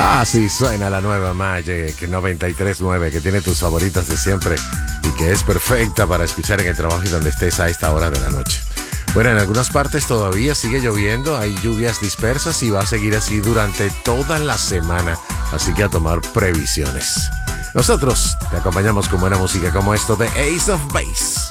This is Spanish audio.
Así suena la nueva Magic 93.9, que tiene tus favoritas de siempre y que es perfecta para escuchar en el trabajo y donde estés a esta hora de la noche. Bueno, en algunas partes todavía sigue lloviendo, hay lluvias dispersas y va a seguir así durante toda la semana, así que a tomar previsiones. Nosotros te acompañamos con buena música como esto de Ace of Base.